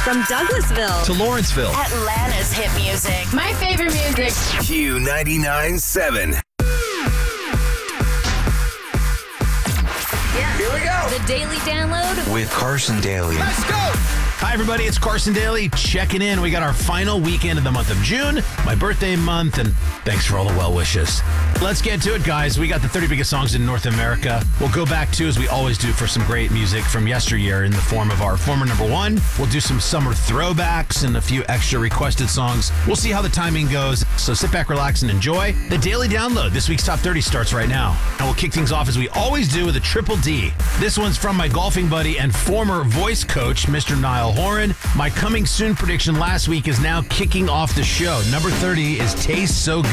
From Douglasville to Lawrenceville. Atlanta's hit music. My favorite music. Q99.7. Yeah. Here we go. The Daily Download With Carson Daly. Let's go. Hi, everybody. It's Carson Daly checking in. We got our final weekend of the month of June, my birthday month, and thanks for all the well wishes. Let's get to it, guys. We got the 30 biggest songs in North America. We'll go back to, as we always do, for some great music from yesteryear in the form of our former number one. We'll do some summer throwbacks and a few extra requested songs. We'll see how the timing goes, so sit back, relax, and enjoy. The Daily Download. This week's Top 30 starts right now. And we'll kick things off, as we always do, with a triple D. This one's from my golfing buddy and former voice coach, Mr. Niall Horan. My coming soon prediction last week is now kicking off the show. Number 30 is Taste So Good.